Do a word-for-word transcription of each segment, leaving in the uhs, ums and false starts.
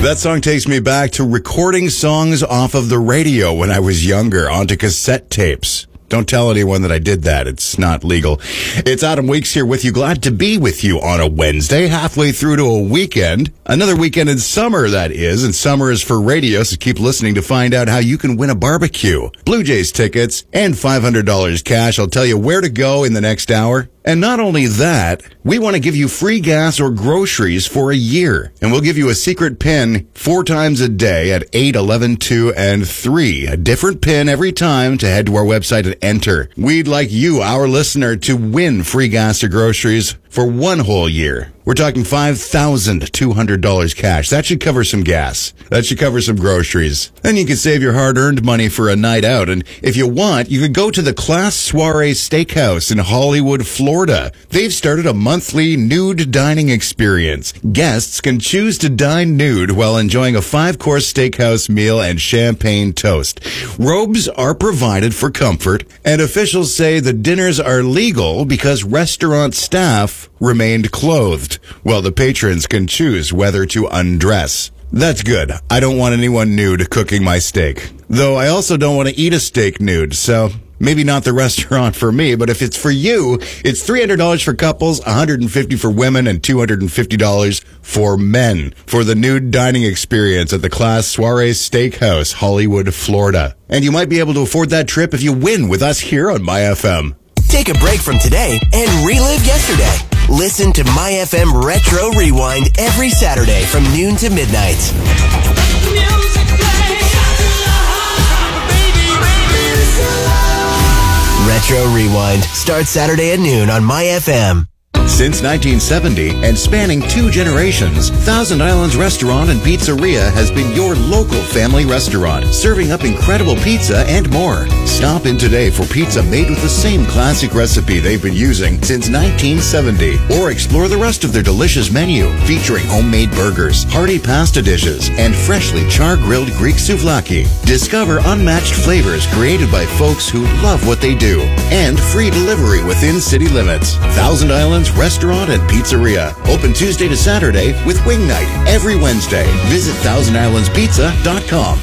That song takes me back to recording songs off of the radio when I was younger onto cassette tapes. Don't tell anyone that I did that. It's not legal. It's Adam Weeks here with you. Glad to be with you on a Wednesday, halfway through to a weekend. Another weekend in summer, that is. And summer is for radio, so keep listening to find out how you can win a barbecue, Blue Jays tickets, and five hundred dollars cash. I'll tell you where to go in the next hour. And not only that, we want to give you free gas or groceries for a year. And we'll give you a secret pin four times a day at eight, eleven, two, and three. A different pin every time to head to our website and enter. We'd like you, our listener, to win free gas or groceries for one whole year. We're talking five thousand two hundred dollars cash. That should cover some gas. That should cover some groceries. Then you can save your hard-earned money for a night out. And if you want, you could go to the Class Soiree Steakhouse in Hollywood, Florida. They've started a monthly nude dining experience. Guests can choose to dine nude while enjoying a five-course steakhouse meal and champagne toast. Robes are provided for comfort, and officials say the dinners are legal because restaurant staff remained clothed, while the patrons can choose whether to undress. That's good. I don't want anyone nude cooking my steak. Though I also don't want to eat a steak nude, so maybe not the restaurant for me, but if it's for you, it's three hundred dollars for couples, one hundred fifty dollars for women, and two hundred fifty dollars for men for the nude dining experience at the Class Soiree Steakhouse, Hollywood, Florida. And you might be able to afford that trip if you win with us here on My F M. Take a break from today and relive yesterday. Listen to My F M Retro Rewind every Saturday from noon to midnight. Retro Rewind starts Saturday at noon on My F M. Since nineteen seventy and spanning two generations, Thousand Islands Restaurant and Pizzeria has been your local family restaurant, serving up incredible pizza and more. Stop in today for pizza made with the same classic recipe they've been using since nineteen seventy, or explore the rest of their delicious menu, featuring homemade burgers, hearty pasta dishes, and freshly char-grilled Greek souvlaki. Discover unmatched flavors created by folks who love what they do, and free delivery within city limits. Thousand Islands Restaurant and Pizzeria. Open Tuesday to Saturday with wing night every Wednesday. Visit thousand islands pizza dot com.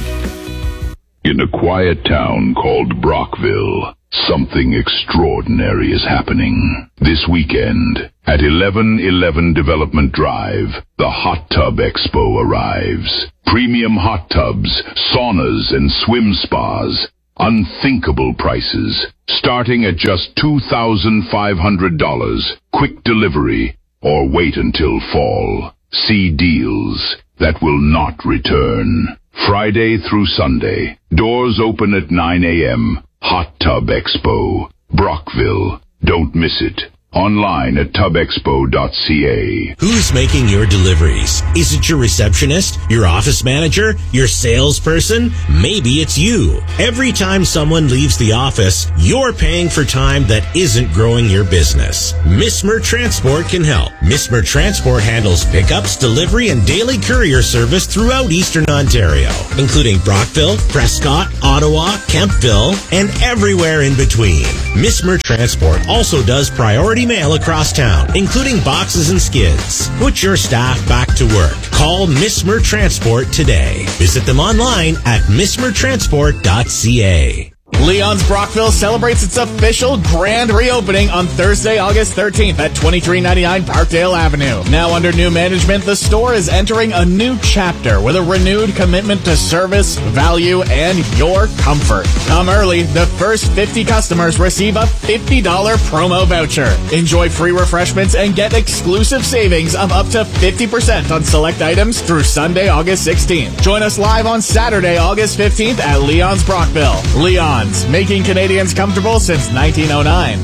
In a quiet town called Brockville, something extraordinary is happening. This weekend, at eleven eleven Development Drive, the Hot Tub Expo arrives. Premium hot tubs, saunas, and swim spas. Unthinkable prices, starting at just two thousand five hundred dollars. Quick delivery, or wait until fall. See deals that will not return. Friday through Sunday. Doors open at nine a.m. Hot Tub Expo, Brockville. Don't miss it. Online at tub expo dot c a. Who's making your deliveries? Is it your receptionist, your office manager, your salesperson? Maybe it's you. Every time someone leaves the office, you're paying for time that isn't growing your business. Mismer Transport can help. Mismer Transport handles pickups, delivery, and daily courier service throughout Eastern Ontario, including Brockville, Prescott, Ottawa, Kemptville, and everywhere in between. Mismer Transport also does priority mail across town, including boxes and skids. Put your staff back to work. Call Mismer Transport today. Visit them online at mismer transport dot c a. Leon's Brockville celebrates its official grand reopening on Thursday, August thirteenth at twenty-three ninety-nine Parkdale Avenue. Now under new management, the store is entering a new chapter with a renewed commitment to service, value, and your comfort. Come early. The first fifty customers receive a fifty dollars promo voucher. Enjoy free refreshments and get exclusive savings of up to fifty percent on select items through Sunday, August sixteenth. Join us live on Saturday, August fifteenth at Leon's Brockville. Leon's, making Canadians comfortable since nineteen oh nine.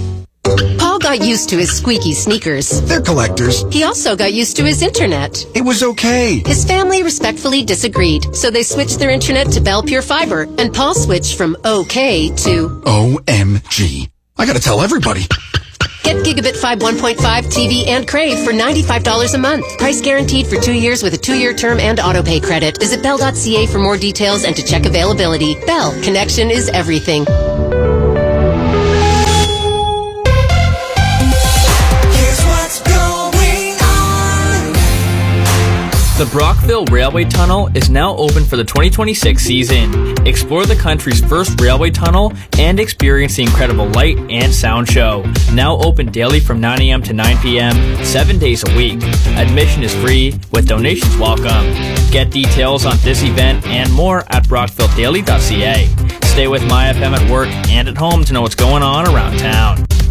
Paul got used to his squeaky sneakers. They're collectors. He also got used to his internet. It was okay. His family respectfully disagreed, so they switched their internet to Bell Pure Fiber, and Paul switched from okay to O M G. I gotta tell everybody. Get Gigabit Fibe one point five T V and Crave for ninety-five dollars a month. Price guaranteed for two years with a two-year term and autopay credit. Visit bell dot c a for more details and to check availability. Bell. Connection is everything. The Brockville Railway Tunnel is now open for the twenty twenty-six season. Explore the country's first railway tunnel and experience the incredible light and sound show. Now open daily from nine a.m. to nine p.m., seven days a week. Admission is free, with donations welcome. Get details on this event and more at brockville daily dot c a. Stay with My F M at work and at home to know what's going on around town.